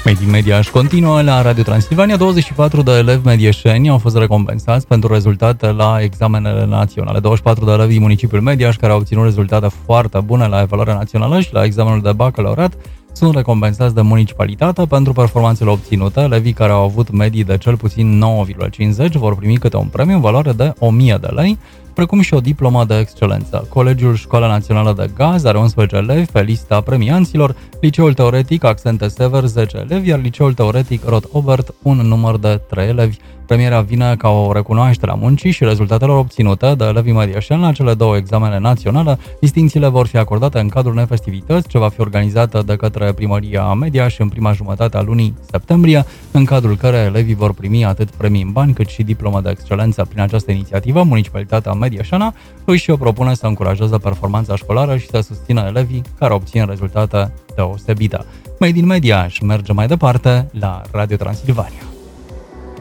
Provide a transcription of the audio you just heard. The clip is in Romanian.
Made in Media își continuă la Radio Transilvania. 24 de elevi medieșeni au fost recompensați pentru rezultate la examenele naționale. 24 de elevi din municipiul Mediaș care au obținut rezultate foarte bune la evaluarea națională și la examenul de bacalaureat sunt recompensați de municipalitate pentru performanțele obținute. Elevii care au avut medii de cel puțin 9,50 vor primi câte un premiu în valoare de 1000 de lei, precum și o diplomă de excelență. Colegiul Școala Națională de Gaz are 11 elevi pe lista premianților, Liceul Teoretic Accente Sever 10 elevi, iar Liceul Teoretic Rod Obert un număr de 3 elevi. Premiera vine ca o recunoaștere a muncii și rezultatelor obținute de elevii medieșeni la cele două examene naționale. Distincțiile vor fi acordate în cadrul unei festivități ce va fi organizată de către Primăria Mediaș în prima jumătate a lunii septembrie, în cadrul căreia elevii vor primi atât premii în bani cât și diplomă de excelență. Prin această inițiativă, Municipalitatea Mediașana își propune să încurajeze performanța școlară și să susțină elevii care obțin rezultate deosebite. Made in Media își merge mai departe la Radio Transilvania.